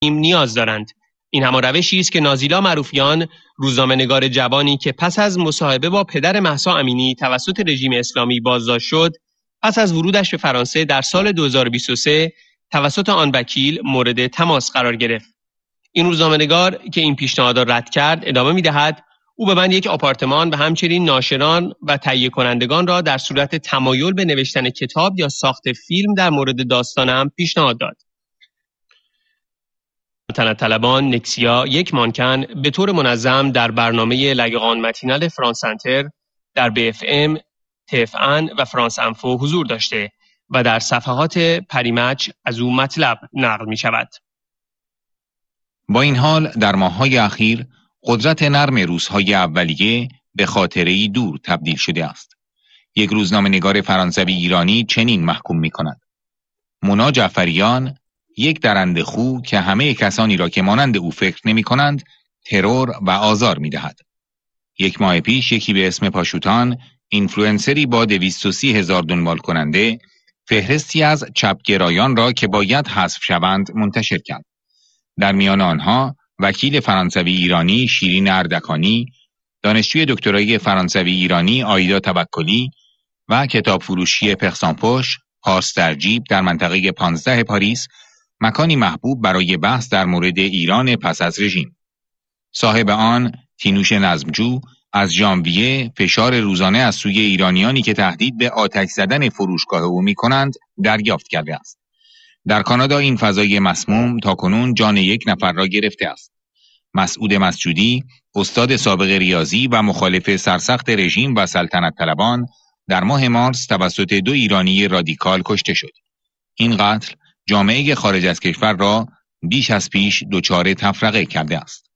نیاز دارند. این همان روشی است که نازیلا معروفیان، روزنامه‌نگار جوانی که پس از مصاحبه با پدر مهسا امینی توسط رژیم اسلامی بازداشت شد، پس از ورودش به فرانسه در سال 2023 توسط آن وکیل مورد تماس قرار گرفت. این روزنامه‌نگار که این پیشنهاد را رد کرد ادامه می‌دهد: او به من یک آپارتمان و همچنین ناشران و تهیه کنندگان را در صورت تمایل به نوشتن کتاب یا ساخت فیلم در مورد داستانم پیشنهاد داد. سلطنت طلبان نکسیا یک مانکن به طور منظم در برنامه لگقان متینال فرانس انتر در BFM، TFN و فرانس انفو حضور داشته و در صفحات پریمچ از او مطلب نقل می شود. با این حال در ماه‌های اخیر قدرت نرم روس‌های اولیه به خاطره‌ای دور تبدیل شده است. یک روزنامه‌نگار فرانسوی ایرانی چنین محکوم می‌کند: مونا جعفریان، یک درنده خو که همه کسانی را که مانند او فکر نمی‌کنند ترور و آزار می‌دهد. یک ماه پیش یکی به اسم پاشوتان، اینفلوئنسری با 230,000 دنبال کننده، فهرستی از چپگرایان را که باید حذف شوند منتشر کرد. در میان آنها وکیل فرانسوی ایرانی شیرین اردکانی، دانشجوی دکترایی فرانسوی ایرانی آیدا توکلی و کتاب فروشی پرسانپوش پارس در جیب در منطقه 15 پاریس، مکانی محبوب برای بحث در مورد ایران پس از رژیم. صاحب آن، تینوش نظمجو، از ژانویه فشار روزانه از سوی ایرانیانی که تهدید به آتش زدن فروشگاه او می‌کنند دریافت کرده است. در کانادا این فضای مسموم تاکنون جان یک نفر را گرفته است. مسعود مسجودی، استاد سابق ریاضی و مخالف سرسخت رژیم و سلطنت طلبان، در ماه مارس توسط 2 ایرانی رادیکال کشته شد. این قتل جامعه خارج از کشور را بیش از پیش دچار تفرقه کرده است.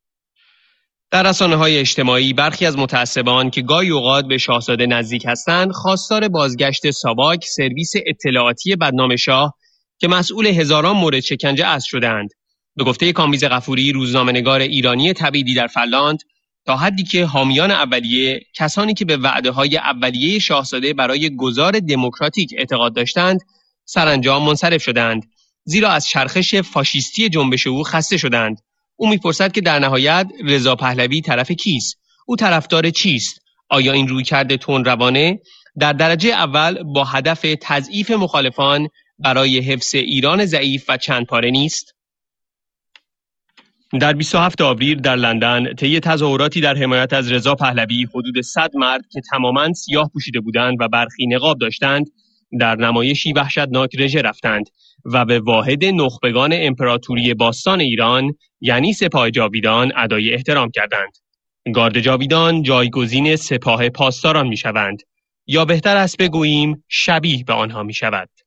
در رسانه‌های اجتماعی برخی از متعصبان که گاهی اوقات به شاهزاده نزدیک هستند، خواستار بازگشت ساواک، سرویس اطلاعاتی بدنام شاه که مسئول هزاران مورد شکنجه اسب شدند. به گفته کامبیز غفوری، روزنامه‌نگار ایرانی تبعیدی در فنلاند، تا حدی که حامیان اولیه، کسانی که به وعده‌های اولیه شاهزاده برای گذار دموکراتیک اعتقاد داشتند، سرانجام منصرف شدند، زیرا از چرخش فاشیستی جنبش او خسته شدند. او می‌پرسد که در نهایت رضا پهلوی طرف کیست؟ او طرفدار چیست؟ آیا این رویکرد تندروانه در درجه اول با هدف تضعیف مخالفان برای حفظ ایران ضعیف و چند پاره نیست؟ در 27 آوریل در لندن طی تظاهراتی در حمایت از رضا پهلوی، حدود 100 مرد که تماماً سیاه پوشیده بودند و برخی نقاب داشتند، در نمایشی وحشتناک رژه رفتند و به واحد نخبگان امپراتوری باستان ایران یعنی سپاه جاویدان ادای احترام کردند. گارد جاویدان جایگزین سپاه پاسداران می شوند، یا بهتر است بگوییم شبیه به آنها می شود.